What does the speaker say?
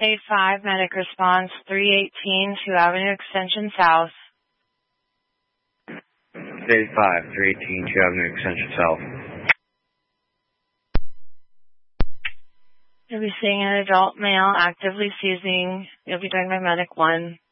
8-5, medic response, 318 2 Avenue Extension South. 8-5, 318 2 Avenue Extension South. You'll be seeing an adult male actively seizing. You'll be joined by medic 1.